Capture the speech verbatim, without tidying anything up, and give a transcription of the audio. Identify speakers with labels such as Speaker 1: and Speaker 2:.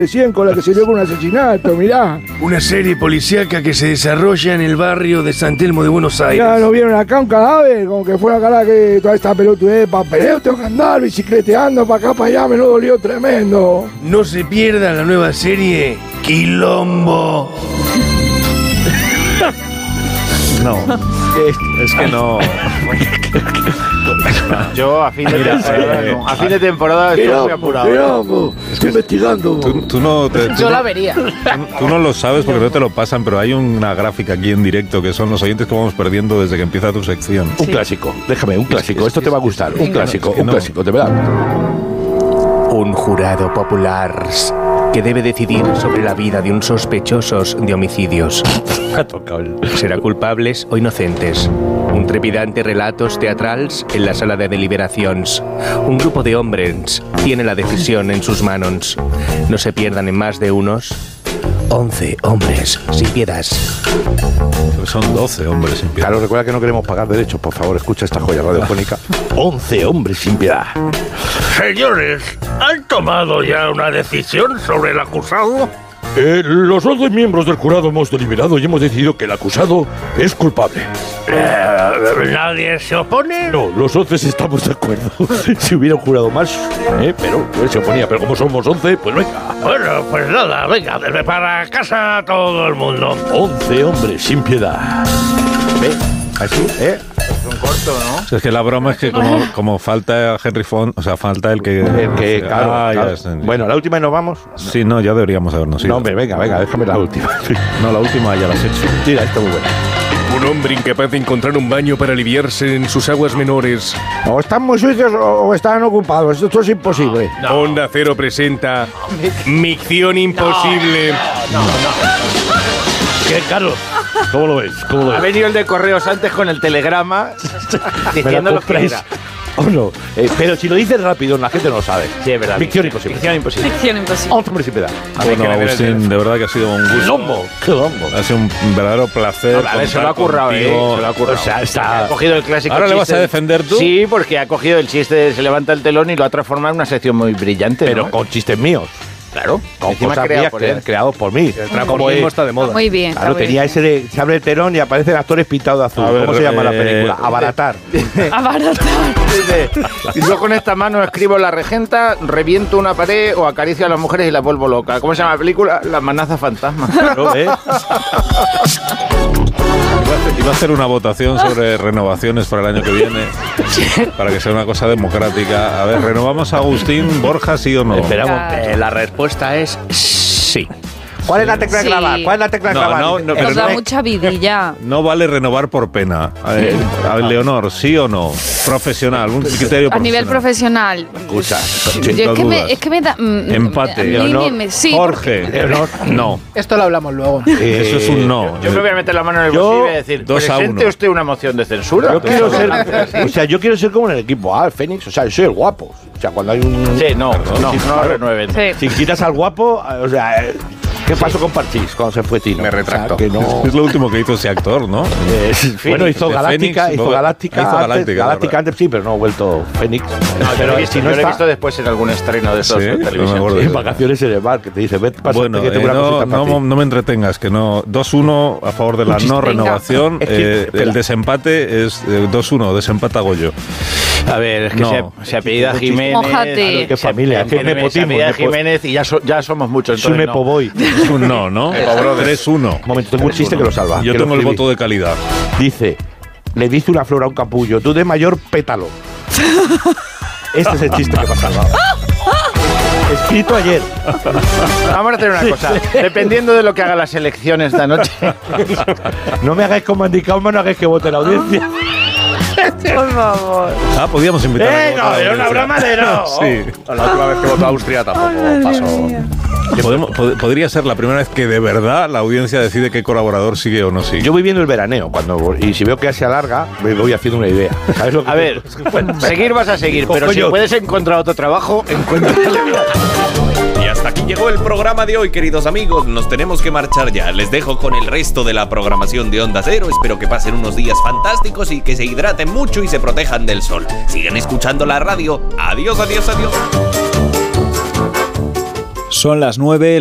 Speaker 1: Recién con la que se dio con un asesinato, mirá.
Speaker 2: Una serie policíaca que se desarrolla en el barrio de San Telmo de Buenos Aires.
Speaker 1: Ya ¿no vieron acá un cadáver? Como que fuera cara que toda esta pelotudez de papeleo, tengo que andar bicicleteando para acá, para allá, me lo dolió tremendo.
Speaker 2: No se pierda la nueva serie Quilombo.
Speaker 3: No, es que no.
Speaker 4: Yo a fin de temporada, no. A fin de temporada estoy muy apurado.
Speaker 1: Quilombo, estoy investigando.
Speaker 3: Tú, tú no te, tú
Speaker 5: Yo
Speaker 3: no,
Speaker 5: la vería.
Speaker 3: Tú, tú no lo sabes porque no te lo pasan, pero hay una gráfica aquí en directo que son los oyentes que vamos perdiendo desde que empieza tu sección.
Speaker 6: Un sí. clásico, déjame, un clásico. Esto te va a gustar. Un clásico,
Speaker 3: es que
Speaker 6: un
Speaker 3: no.
Speaker 6: clásico, de verdad.
Speaker 7: Un jurado popular que debe decidir sobre la vida de un sospechosos de homicidios.
Speaker 6: Ha tocado el...
Speaker 7: ¿Será culpables o inocentes? Un trepidante relatos teatrals en la sala de deliberaciones. Un grupo de hombres tiene la decisión en sus manos. No se pierdan en más de unos... Once hombres sin piedad.
Speaker 3: Son doce hombres sin piedad.
Speaker 6: Claro, recuerda que no queremos pagar derechos. Por favor, escucha esta joya radiofónica. Once hombres sin piedad.
Speaker 8: Señores, ¿han tomado ya una decisión sobre el acusado?
Speaker 9: Eh, los once miembros del jurado hemos deliberado y hemos decidido que el acusado es culpable.
Speaker 8: Eh, ¿Nadie se opone?
Speaker 9: No, los once estamos de acuerdo. Si hubiera un jurado más, eh, pero él se oponía. Pero como somos once, pues venga.
Speaker 8: Bueno, pues nada, venga, desde para casa todo el mundo.
Speaker 9: Once hombres sin piedad.
Speaker 6: ¿Ve? Así, ¿eh?
Speaker 4: Es un corto, ¿no?
Speaker 3: O sea, es que la broma es que como, como falta Henry Fond, o sea, falta el que...
Speaker 6: El que, claro,
Speaker 3: ah,
Speaker 6: claro.
Speaker 3: Ya,
Speaker 6: bueno, la última y nos vamos.
Speaker 3: Sí, no, ya deberíamos habernos ido.
Speaker 6: No, hombre, venga, venga, déjame la última.
Speaker 3: No, la última ya la has hecho.
Speaker 6: Tira, esto muy bueno.
Speaker 2: Un hombre incapaz de encontrar un baño para aliviarse en sus aguas menores.
Speaker 1: O están muy sucios o están ocupados. Esto es imposible.
Speaker 2: No, no. Onda Cero presenta Micción Imposible.
Speaker 8: No, no, no.
Speaker 9: ¿Qué, Carlos? ¿Cómo lo ves? ¿Cómo lo ves?
Speaker 4: Ha venido el de correos antes con el telegrama diciendo lo que era.
Speaker 6: ¿O no? Eh, pero si lo dices rápido, la gente no lo sabe.
Speaker 4: Sí, es verdad.
Speaker 6: Ficción imposible.
Speaker 4: Ficción imposible.
Speaker 5: Ficción imposible.
Speaker 6: Once hombres sin piedad.
Speaker 3: Bueno, Agustín, de verdad que ha sido un gusto.
Speaker 6: Quilombo, quilombo.
Speaker 3: Ha sido un verdadero placer.
Speaker 4: No, a ver, se lo ha currado, eh. Se lo ha currado.
Speaker 6: O sea, está...
Speaker 4: Ha cogido el clásico
Speaker 3: ¿Ahora
Speaker 4: chiste.
Speaker 3: le vas a defender tú?
Speaker 4: Sí, porque ha cogido el chiste de se levanta el telón y lo ha transformado en una sección muy brillante.
Speaker 6: Pero
Speaker 4: ¿no?
Speaker 6: con chistes míos.
Speaker 4: Claro.
Speaker 6: Con
Speaker 4: Encima
Speaker 6: cosas
Speaker 4: creado
Speaker 6: mías
Speaker 4: por
Speaker 6: cre-
Speaker 4: él.
Speaker 6: creados por mí.
Speaker 3: El transformismo está de moda.
Speaker 5: Muy bien.
Speaker 6: Claro, tenía ese de se abre el telón y aparecen actores pintados de azul.
Speaker 3: A ver,
Speaker 6: ¿Cómo se llama
Speaker 3: eh,
Speaker 6: la película? Abaratar.
Speaker 5: Abaratar.
Speaker 4: Dice, y yo con esta mano escribo la regenta, reviento una pared o acaricio a las mujeres y las vuelvo loca. ¿Cómo se llama la película? La amenaza fantasma.
Speaker 6: Claro, ¿eh?
Speaker 3: Iba a hacer una votación sobre renovaciones para el año que viene, para que sea una cosa democrática. A ver, ¿renovamos a Agustín Borja, sí o no?
Speaker 6: Esperamos.
Speaker 5: Claro.
Speaker 7: Eh, la respuesta es sí.
Speaker 6: ¿Cuál es la tecla de
Speaker 5: Sí.
Speaker 6: grabar? ¿Cuál es la tecla de
Speaker 3: No,
Speaker 6: grabar?
Speaker 3: no, no, pero
Speaker 5: Nos da
Speaker 3: no-
Speaker 5: mucha vidilla.
Speaker 3: No vale renovar por pena. A ver, a ver, Leonor, ¿sí o no? Profesional, un criterio
Speaker 5: A nivel profesional.
Speaker 6: Escucha,
Speaker 5: Yo
Speaker 3: sin
Speaker 5: es, que me,
Speaker 3: dudas.
Speaker 5: es que me da. mm,
Speaker 3: Empate.
Speaker 5: a mí
Speaker 3: Leonor.
Speaker 5: me- sí,
Speaker 3: Jorge,
Speaker 6: Leonor.
Speaker 3: no.
Speaker 10: Esto lo hablamos luego.
Speaker 6: Eh,
Speaker 3: Eso es un no.
Speaker 4: Yo me voy a meter la mano en el
Speaker 6: Yo-
Speaker 4: bolsillo y voy a decir,
Speaker 3: dos a
Speaker 4: ¿presente
Speaker 3: uno.
Speaker 4: usted una moción de censura?
Speaker 6: Yo quiero ser, o sea, yo quiero ser como en el equipo A, el Fénix, o sea, yo soy el guapo. O sea, cuando hay un...
Speaker 4: Sí, no, no, no renueven.
Speaker 5: Sí.
Speaker 6: Si quitas al guapo, o sea, eh, ¿qué pasó con Parchís cuando se fue Tino?
Speaker 2: Me retracto.
Speaker 6: O sea, que no...
Speaker 3: Es lo último que hizo ese actor, ¿no?
Speaker 6: Eh, bueno, hizo
Speaker 3: de
Speaker 6: Galáctica,
Speaker 3: Fénix,
Speaker 6: hizo
Speaker 3: luego-
Speaker 6: Galáctica,
Speaker 3: hizo
Speaker 6: antes,
Speaker 3: Galáctica,
Speaker 6: Galáctica
Speaker 3: ¿verdad?
Speaker 6: antes sí, pero no ha vuelto Fénix.
Speaker 4: No, yo
Speaker 6: pero
Speaker 4: lo he visto,
Speaker 6: si
Speaker 4: yo
Speaker 6: no
Speaker 4: lo he
Speaker 6: está
Speaker 4: visto después en algún estreno de esos
Speaker 3: Sí,
Speaker 4: de
Speaker 3: no me
Speaker 4: televisión.
Speaker 3: acuerdo.
Speaker 6: en vacaciones en el bar, que te dice, vete, pásate,
Speaker 3: Bueno,
Speaker 6: que tengo
Speaker 3: eh,
Speaker 6: una
Speaker 3: no,
Speaker 6: cosita para
Speaker 3: no,
Speaker 6: ti.
Speaker 3: no me entretengas, que no. dos uno a favor de la
Speaker 6: chiste.
Speaker 3: no
Speaker 5: Venga.
Speaker 3: renovación.
Speaker 6: Es que,
Speaker 3: eh,
Speaker 6: espera.
Speaker 3: el desempate es eh, dos uno, desempata Goyo.
Speaker 4: A ver, es que
Speaker 3: No.
Speaker 4: se, se apellida Jiménez.
Speaker 5: Mójate.
Speaker 6: Qué familia, qué
Speaker 4: Se apellida
Speaker 6: nepotismo. nepo-
Speaker 4: Jiménez y ya, so- ya somos muchos.
Speaker 6: Es un
Speaker 4: entonces no.
Speaker 6: nepoboy.
Speaker 3: Es un no, ¿no? tres uno.
Speaker 6: Un momento, tengo un chiste que lo salva.
Speaker 3: Yo
Speaker 6: que lo
Speaker 3: tengo el
Speaker 6: escribí.
Speaker 3: voto de calidad.
Speaker 6: Dice, le dice una flor a un capullo, tú de mayor pétalo. Este es el chiste que me ha salvado. Escrito ayer.
Speaker 4: Vamos a hacer una cosa. Dependiendo de lo que haga las elecciones esta noche.
Speaker 6: No me hagáis como Andy Kaufman, no hagáis que vote la audiencia.
Speaker 5: Por favor.
Speaker 3: Ah, podíamos invitar a
Speaker 6: ¡Eh, no! ¡Era una broma de no!
Speaker 3: Sí.
Speaker 2: La última vez que votó Austria tampoco pasó.
Speaker 3: Podemos- pod- podría ser la primera vez que de verdad la audiencia decide qué colaborador sigue o no sigue.
Speaker 6: Yo voy viendo el veraneo cuando y si veo que se alarga, me voy haciendo una idea. ¿Sabes lo que
Speaker 4: A ver, seguir vas a seguir, pero si
Speaker 6: Coño.
Speaker 4: puedes encontrar otro trabajo, encuentra.
Speaker 11: Y hasta aquí llegó el programa de hoy, queridos amigos. Nos tenemos que marchar ya. Les dejo con el resto de la programación de Onda Cero. Espero que pasen unos días fantásticos y que se hidraten mucho y se protejan del sol. Sigan escuchando la radio. Adiós, adiós, adiós.
Speaker 10: Son las nueve.